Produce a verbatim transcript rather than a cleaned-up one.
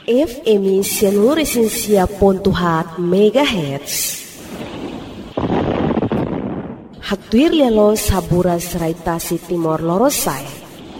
F M Seluruh Pontuhat Megahertz. Haktuir lelo sabura serai tasi Timor Lorosai.